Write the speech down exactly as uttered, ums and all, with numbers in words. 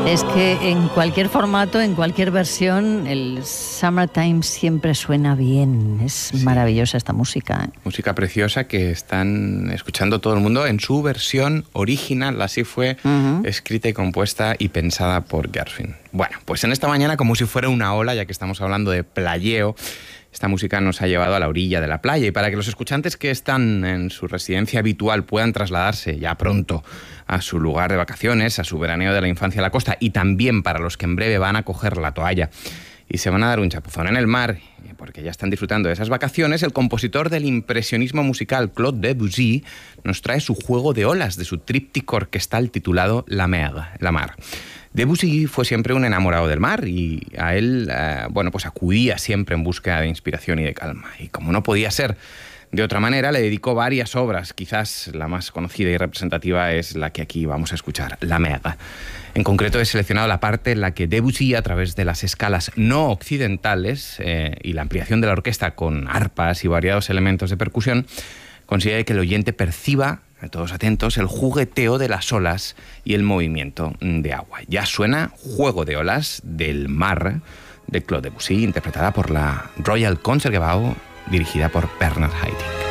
Es que en cualquier formato, en cualquier versión, el Summertime siempre suena bien. Es sí. maravillosa esta música, ¿eh? Música preciosa que están escuchando todo el mundo en su versión original. Así fue uh-huh. escrita y compuesta y pensada por Gershwin. Bueno, pues en esta mañana, como si fuera una ola, ya que estamos hablando de playeo, esta música nos ha llevado a la orilla de la playa, y para que los escuchantes que están en su residencia habitual puedan trasladarse ya pronto a su lugar de vacaciones, a su veraneo de la infancia a la costa, y también para los que en breve van a coger la toalla y se van a dar un chapuzón en el mar, porque ya están disfrutando de esas vacaciones, el compositor del impresionismo musical Claude Debussy nos trae su juego de olas de su tríptico orquestal titulado La Mer, la mar. Debussy fue siempre un enamorado del mar y a él, eh, bueno, pues acudía siempre en búsqueda de inspiración y de calma. Y como no podía ser de otra manera, le dedicó varias obras. Quizás la más conocida y representativa es la que aquí vamos a escuchar, La Mer. En concreto he seleccionado la parte en la que Debussy, a través de las escalas no occidentales eh, y la ampliación de la orquesta con arpas y variados elementos de percusión, consigue que el oyente perciba, todos atentos, el jugueteo de las olas y el movimiento de agua. Ya suena Juego de olas del mar de Claude Debussy, interpretada por la Royal Concertgebouw, dirigida por Bernard Haitink.